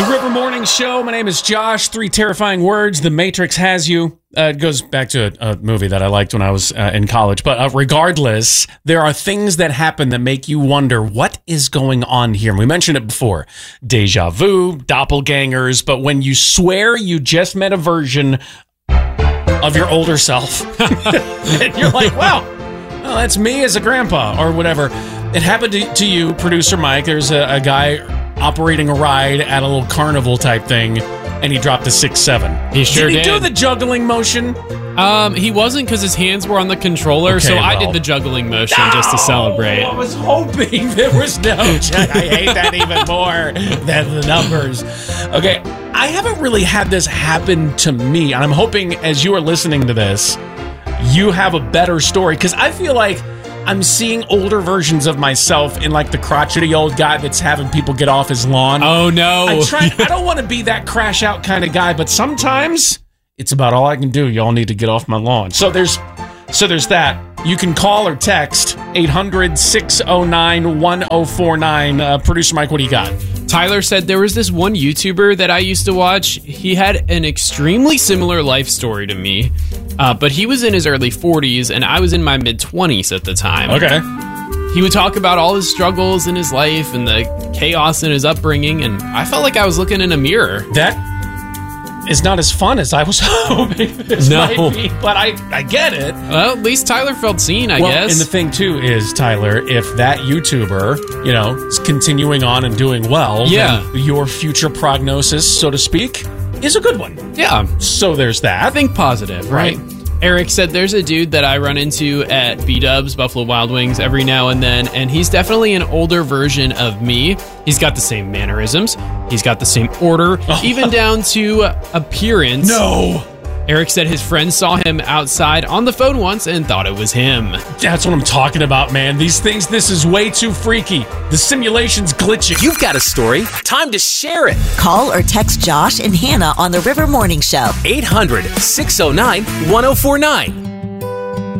The River Morning Show. My name is Josh. 3 terrifying words. The Matrix has you. It goes back to a movie that I liked when I was in college. But regardless, there are things that happen that make you wonder, what is going on here? And we mentioned it before. Deja vu, doppelgangers. But when you swear you just met a version of your older self, and you're like, wow, well, that's me as a grandpa or whatever. It happened to you, producer Mike. There's a guy operating a ride at a little carnival type thing, and he dropped a 6'7". He sure did. Did he do the juggling motion? He wasn't, because his hands were on the controller, so I did the juggling motion just to celebrate. I was hoping there was no check. I hate that even more than the numbers. Okay, I haven't really had this happen to me, and I'm hoping as you are listening to this, you have a better story, because I feel like I'm seeing older versions of myself in like the crotchety old guy that's having people get off his lawn. Oh, no. I don't want to be that crash out kind of guy, but sometimes it's about all I can do. Y'all need to get off my lawn. So there's that. You can call or text 800-609-1049. Producer Mike, what do you got? Tyler said there was this one YouTuber that I used to watch. He had an extremely similar life story to me, but he was in his early 40s, and I was in my mid-20s at the time. Okay. He would talk about all his struggles in his life and the chaos in his upbringing, and I felt like I was looking in a mirror. That is not as fun as I was hoping this might be, but I get it. Well, at least Tyler felt seen, I guess. And the thing, too, is, Tyler, if that YouTuber, is continuing on and doing well, then your future prognosis, so to speak, is a good one. Yeah. So there's that. I think positive, right? Eric said there's a dude that I run into at B-Dubs, Buffalo Wild Wings, every now and then, and he's definitely an older version of me. He's got the same mannerisms. He's got the same order, even down to appearance. No! Eric said his friend saw him outside on the phone once and thought it was him. That's what I'm talking about, man. These things, this is way too freaky. The simulation's glitching. You've got a story. Time to share it. Call or text Josh and Hannah on the River Morning Show. 800-609-1049.